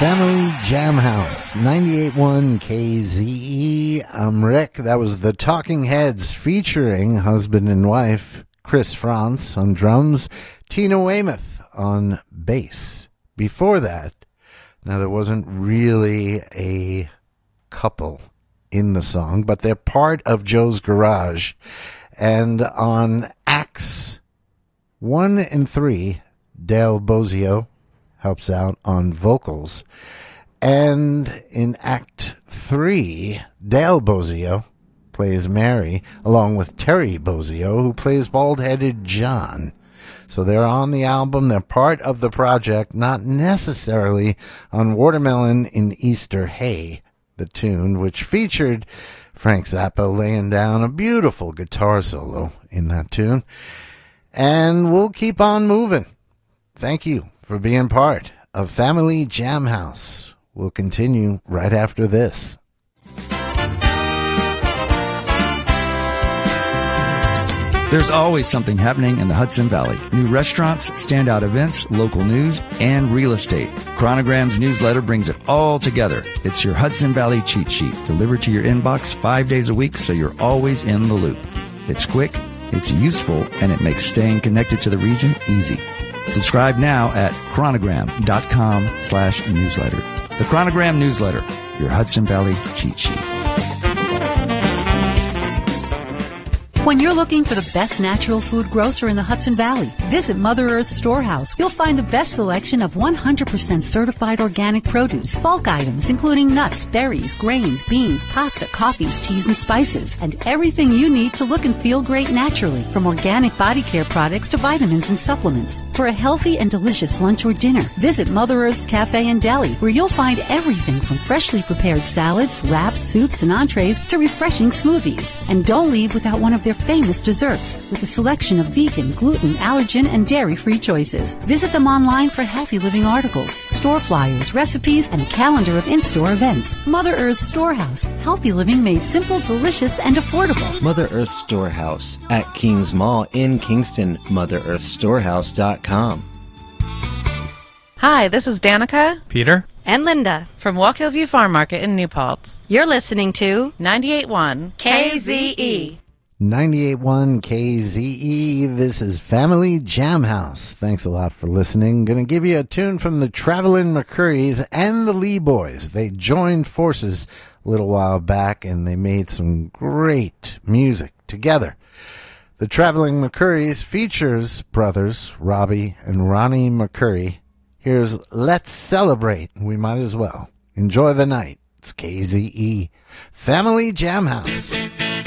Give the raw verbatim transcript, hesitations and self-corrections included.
Family Jam House, ninety-eight point one K Z E. I'm Rick. That was the Talking Heads featuring husband and wife Chris Frantz on drums, Tina Weymouth on bass. Before that, now there wasn't really a couple in the song, but they're part of Joe's Garage. And on acts one and three, Dale Bozio helps out on vocals. And in Act three, Dale Bozio plays Mary, along with Terry Bozio, who plays Bald-Headed John. So they're on the album. They're part of the project, not necessarily on Watermelon in Easter Hay, the tune, which featured Frank Zappa laying down a beautiful guitar solo in that tune. And we'll keep on moving. Thank you for being part of Family Jam House. We'll continue right after this. There's always something happening in the Hudson Valley. New restaurants, standout events, local news, and real estate. Chronogram's newsletter brings it all together. It's your Hudson Valley cheat sheet, delivered to your inbox five days a week so you're always in the loop. It's quick, it's useful, and it makes staying connected to the region easy. Subscribe now at chronogram.com slash newsletter. The Chronogram Newsletter, your Hudson Valley cheat sheet. When you're looking for the best natural food grocer in the Hudson Valley, visit Mother Earth Storehouse. You'll find the best selection of one hundred percent certified organic produce, bulk items including nuts, berries, grains, beans, pasta, coffees, teas, and spices, and everything you need to look and feel great naturally, from organic body care products to vitamins and supplements. For a healthy and delicious lunch or dinner, visit Mother Earth's Cafe and Deli, where you'll find everything from freshly prepared salads, wraps, soups, and entrees to refreshing smoothies. And don't leave without one of their famous desserts with a selection of vegan, gluten, allergen, and dairy-free choices. Visit them online for healthy living articles, store flyers, recipes, and a calendar of in-store events. Mother Earth Storehouse. Healthy living made simple, delicious, and affordable. Mother Earth Storehouse at Kings Mall in Kingston. Mother Earth Storehouse dot com. Hi, this is Danica, Peter, and Linda from Walk Hill View Farm Market in New Paltz. You're listening to ninety-eight point one K Z E. ninety-eight point one K Z E. This is Family Jam House. Thanks a lot for listening. Going to give you a tune from the Traveling McCurries and the Lee Boys. They joined forces a little while back, and they made some great music together. The Traveling McCurries features brothers Robbie and Ronnie McCurry. Here's Let's Celebrate. We might as well enjoy the night. It's K Z E, Family Jam House.